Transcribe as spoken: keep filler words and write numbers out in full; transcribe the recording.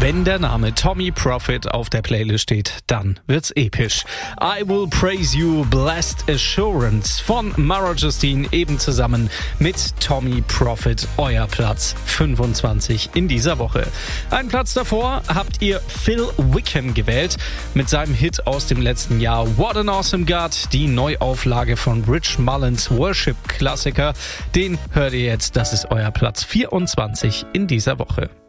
Wenn der Name Tommy Profit auf der Playlist steht, dann wird's episch. I Will Praise You, Blessed Assurance von Mara Justine, eben zusammen mit Tommy Profit, euer Platz fünfundzwanzig in dieser Woche. Einen Platz davor habt ihr Phil Wickham gewählt mit seinem Hit aus dem letzten Jahr What an Awesome God, die Neuauflage von Rich Mullins Worship-Klassiker. Den hört ihr jetzt, das ist euer Platz vierundzwanzig in dieser Woche.